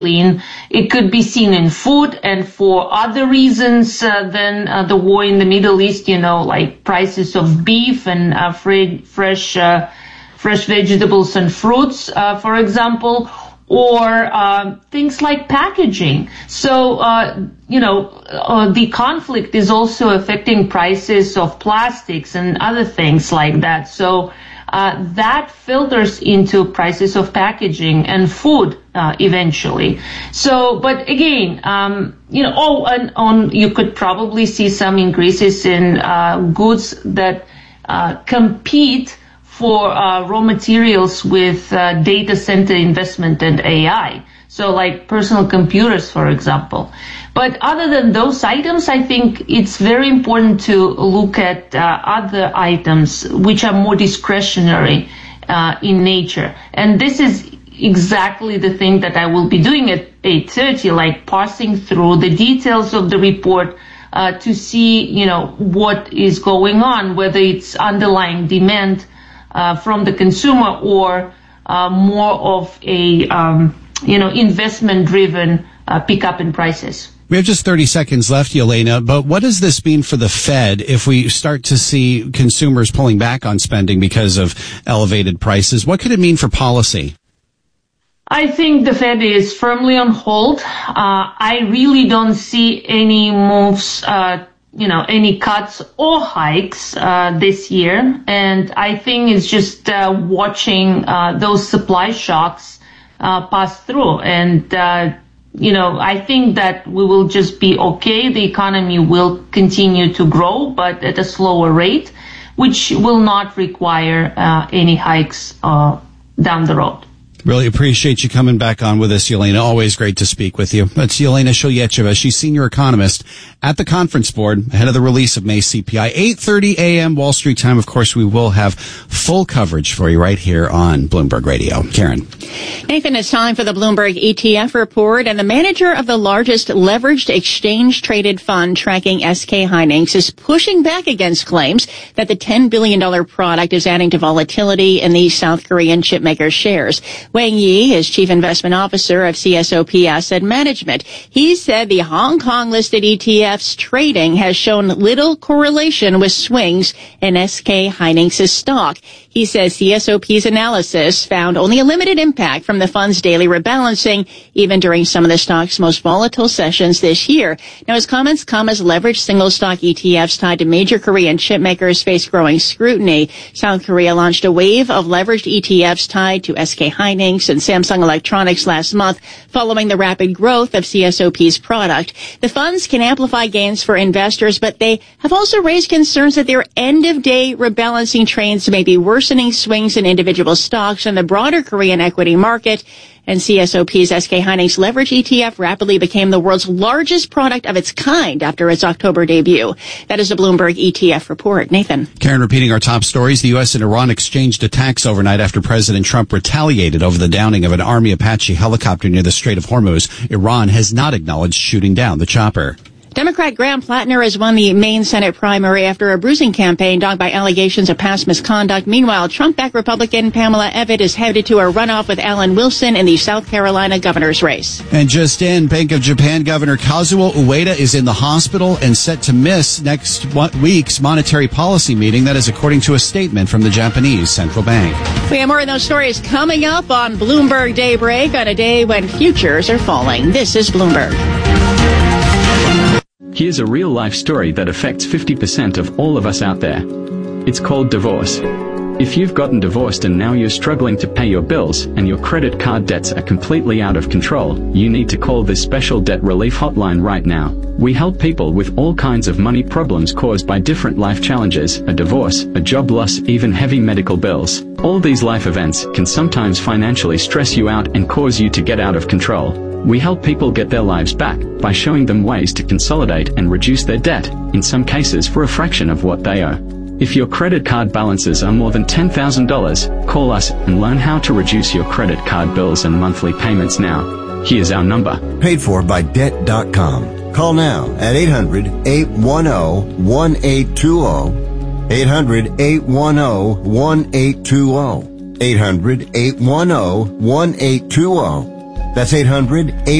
It could be seen in food and for other reasons than the war in the Middle East, like prices of beef and fresh vegetables and fruits, for example, or things like packaging. So, the conflict is also affecting prices of plastics and other things like that. So that filters into prices of packaging and food eventually. So, but again, you could probably see some increases in goods that compete for raw materials with data center investment and AI. So like personal computers, for example. But other than those items, I think it's very important to look at other items which are more discretionary in nature. And this is exactly the thing that I will be doing at 8:30, like parsing through the details of the report to see, what is going on, whether it's underlying demand from the consumer or more of a investment-driven pickup in prices. We have just 30 seconds left, Yelena, but what does this mean for the Fed if we start to see consumers pulling back on spending because of elevated prices? What could it mean for policy? I think the Fed is firmly on hold. I really don't see any moves, any cuts or hikes this year. And I think it's just watching those supply shocks pass through. And, I think that we will just be okay. The economy will continue to grow, but at a slower rate, which will not require any hikes down the road. Really appreciate you coming back on with us, Yelena. Always great to speak with you. That's Yelena Shalyacheva. She's senior economist at the Conference Board, ahead of the release of May's CPI. 8:30 a.m. Wall Street time. Of course, we will have full coverage for you right here on Bloomberg Radio. Karen. Nathan, it's time for the Bloomberg ETF report, and the manager of the largest leveraged exchange-traded fund tracking SK Hynix is pushing back against claims that the $10 billion product is adding to volatility in the South Korean chipmaker shares. Wang Yi is chief investment officer of CSOP Asset Management. He said the Hong Kong-listed ETF's trading has shown little correlation with swings in SK Hynix's stock. He says CSOP's analysis found only a limited impact from the fund's daily rebalancing, even during some of the stock's most volatile sessions this year. Now, his comments come as leveraged single-stock ETFs tied to major Korean chipmakers face growing scrutiny. South Korea launched a wave of leveraged ETFs tied to SK Hynix and Samsung Electronics last month, following the rapid growth of CSOP's product. The funds can amplify gains for investors, but they have also raised concerns that their end-of-day rebalancing trends may be worsening swings in individual stocks in the broader Korean equity market. And CSOP's SK Hynix leverage ETF rapidly became the world's largest product of its kind after its October debut. That is a Bloomberg ETF report. Nathan. Karen, repeating our top stories. The U.S. and Iran exchanged attacks overnight after President Trump retaliated over the downing of an Army Apache helicopter near the Strait of Hormuz. Iran has not acknowledged shooting down the chopper. Democrat Graham Plattner has won the Maine Senate primary after a bruising campaign dogged by allegations of past misconduct. Meanwhile, Trump-backed Republican Pamela Evitt is headed to a runoff with Alan Wilson in the South Carolina governor's race. And just in, Bank of Japan Governor Kazuo Ueda is in the hospital and set to miss next week's monetary policy meeting. That is according to a statement from the Japanese central bank. We have more of those stories coming up on Bloomberg Daybreak on a day when futures are falling. This is Bloomberg. Here's a real-life story that affects 50% of all of us out there. It's called divorce. If you've gotten divorced and now you're struggling to pay your bills and your credit card debts are completely out of control, you need to call this special debt relief hotline right now. We help people with all kinds of money problems caused by different life challenges, a divorce, a job loss, even heavy medical bills. All these life events can sometimes financially stress you out and cause you to get out of control. We help people get their lives back by showing them ways to consolidate and reduce their debt, in some cases for a fraction of what they owe. If your credit card balances are more than $10,000, call us and learn how to reduce your credit card bills and monthly payments now. Here's our number. Paid for by Debt.com. Call now at 800-810-1820. 800-810-1820. 800-810-1820. That's 800